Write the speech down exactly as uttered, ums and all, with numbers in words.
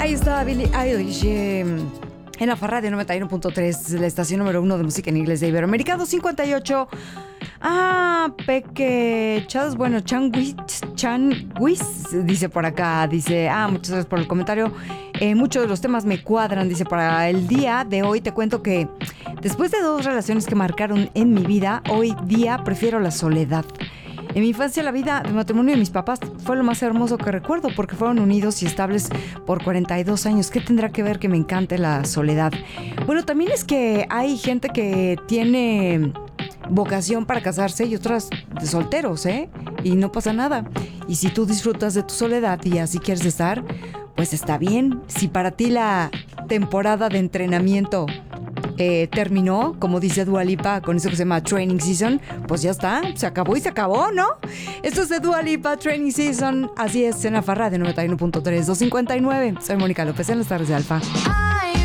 Ahí está Billie Eilish eh, en la Radio noventa y uno punto tres, la estación número uno de música en inglés de Iberoamérica. Dos cincuenta y ocho. Ah, Peque Chados, bueno, Changuis, Changuis, dice por acá, dice, ah, muchas gracias por el comentario. Eh, muchos de los temas me cuadran, dice, para el día de hoy te cuento que después de dos relaciones que marcaron en mi vida, hoy día prefiero la soledad. En mi infancia la vida de matrimonio de mis papás fue lo más hermoso que recuerdo porque fueron unidos y estables por cuarenta y dos años. ¿Qué tendrá que ver que me encante la soledad? Bueno, también es que hay gente que tiene vocación para casarse y otras de solteros, ¿eh? Y no pasa nada. Y si tú disfrutas de tu soledad y así quieres estar, pues está bien. Si para ti la temporada de entrenamiento Eh, terminó, como dice Dua Lipa, con eso que se llama Training Season, pues ya está, se acabó y se acabó, ¿no? Esto es de Dua Lipa, Training Season, así es, en la Farra de noventa y uno punto tres, dos cincuenta y nueve. Soy Mónica López en las tardes de Alfa.